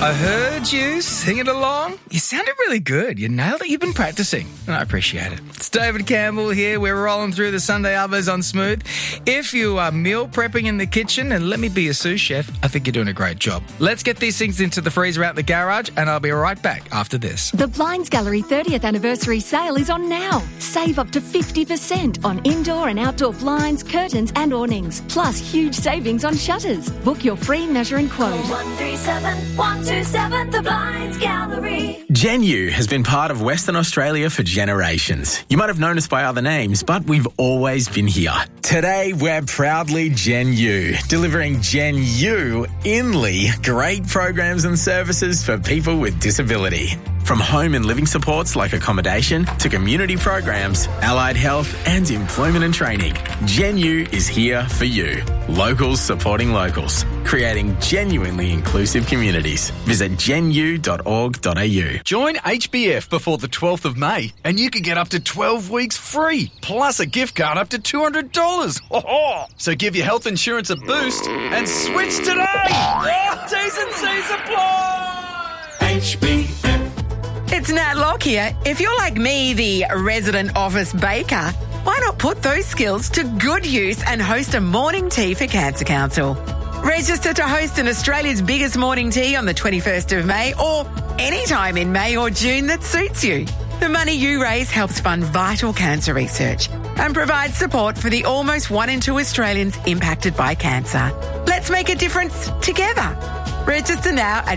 I heard you singing along. You sounded really good. You nailed it. You've been practicing, and I appreciate it. It's David Campbell here. We're rolling through the Sunday Arvos on Smooth. If you are meal prepping in the kitchen, and let me be your sous chef, I think you're doing a great job. Let's get these things into the freezer out the garage, and I'll be right back after this. The Blinds Gallery 30th anniversary sale is on now. Save up to 50% on indoor and outdoor blinds, curtains and awnings. Plus huge savings on shutters. Book your free measure and quote. 137 127 The Blinds Gallery. Genu has been part of Western Australia for generations. You might have known us by other names, but we've always been here. Today, we're proudly Genu, delivering Genu inly great programs and services for people with disability. From home and living supports like accommodation to community programs, allied health and employment and training, Genu is here for you. Locals supporting locals, creating genuinely inclusive communities. Visit genu.org.au. Join HBF before the 12th of May and you can get up to 12 weeks free, plus a gift card up to $200. Ho-ho! So give your health insurance a boost and switch today! T's and C's apply! HBF. It's Nat Locke here. If you're like me, the resident office baker, why not put those skills to good use and host a morning tea for Cancer Council? Register to host an Australia's biggest morning tea on the 21st of May or any time in May or June that suits you. The money you raise helps fund vital cancer research and provides support for the almost 1 in 2 Australians impacted by cancer. Let's make a difference together. Register now at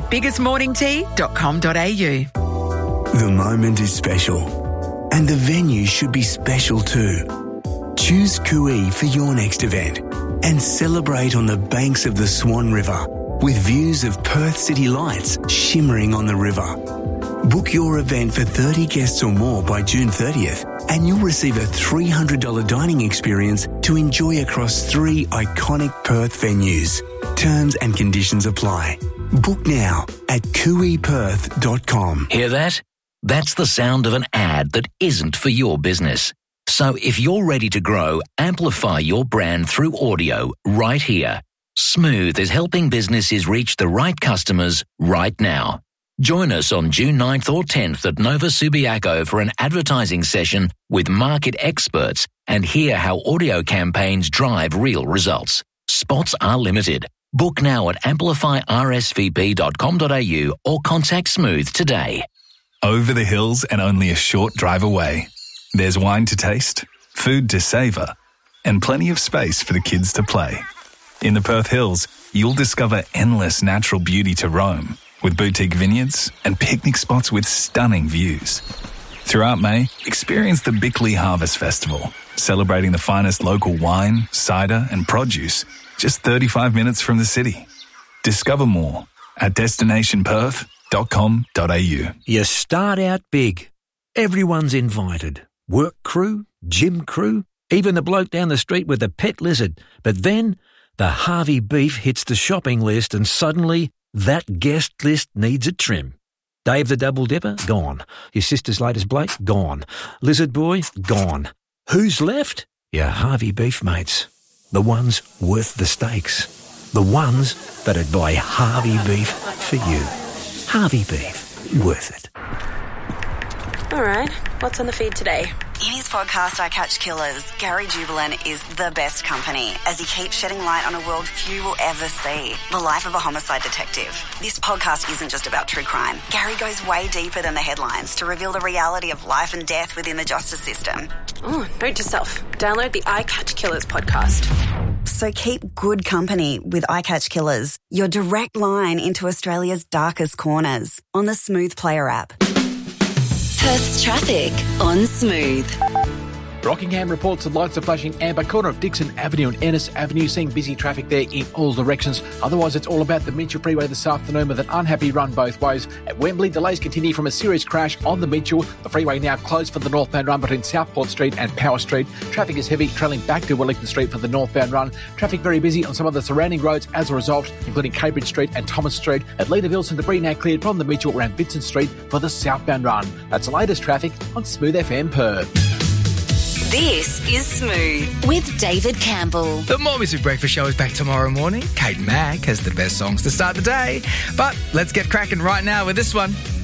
biggestmorningtea.com.au. The moment is special, and the venue should be special too. Choose Kui for your next event and celebrate on the banks of the Swan River with views of Perth City lights shimmering on the river. Book your event for 30 guests or more by June 30th and you'll receive a $300 dining experience to enjoy across 3 iconic Perth venues. Terms and conditions apply. Book now at kuiperth.com. Hear that? That's the sound of an ad that isn't for your business. So if you're ready to grow, amplify your brand through audio right here. Smooth is helping businesses reach the right customers right now. Join us on June 9th or 10th at Nova Subiaco for an advertising session with market experts and hear how audio campaigns drive real results. Spots are limited. Book now at amplifyrsvp.com.au or contact Smooth today. Over the hills and only a short drive away. There's wine to taste, food to savour, and plenty of space for the kids to play. In the Perth Hills, you'll discover endless natural beauty to roam, with boutique vineyards and picnic spots with stunning views. Throughout May, experience the Bickley Harvest Festival, celebrating the finest local wine, cider and produce, just 35 minutes from the city. Discover more at destinationperth.com.au. You start out big. Everyone's invited. Work crew, gym crew, even the bloke down the street with the pet lizard. But then the Harvey beef hits the shopping list and suddenly that guest list needs a trim. Dave the Double Dipper? Gone. Your sister's latest Blake? Gone. Lizard Boy? Gone. Who's left? Your Harvey beef mates. The ones worth the stakes. The ones that'd buy Harvey beef for you. Harvey beef. Worth it. All right, what's on the feed today? In his podcast, I Catch Killers, Gary Jubilant is the best company as he keeps shedding light on a world few will ever see, the life of a homicide detective. This podcast isn't just about true crime. Gary goes way deeper than the headlines to reveal the reality of life and death within the justice system. Oh, note to self, download the I Catch Killers podcast. So keep good company with I Catch Killers, your direct line into Australia's darkest corners on the Smooth Player app. Perth's traffic on Smooth. Rockingham reports the lights are flashing amber, corner of Dixon Avenue and Ennis Avenue, seeing busy traffic there in all directions. Otherwise, it's all about the Mitchell Freeway this afternoon with an unhappy run both ways. At Wembley, delays continue from a serious crash on the Mitchell. The freeway now closed for the northbound run between Southport Street and Power Street. Traffic is heavy, trailing back to Wellington Street for the northbound run. Traffic very busy on some of the surrounding roads as a result, including Cambridge Street and Thomas Street. At Leaderville, some debris now cleared from the Mitchell around Vincent Street for the southbound run. That's the latest traffic on Smooth FM Perth. This is Smooth with David Campbell. The More Music Breakfast Show is back tomorrow morning. Kate Mack has the best songs to start the day. But let's get cracking right now with this one.